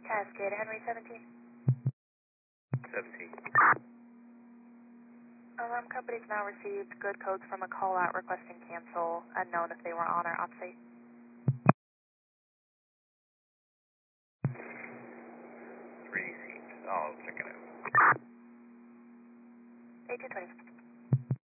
Cascade, Henry 17. 17. Alarm company's now received good codes from a call out requesting cancel, unknown if they were on or off site. 3 seems. I'll check it out. 1820.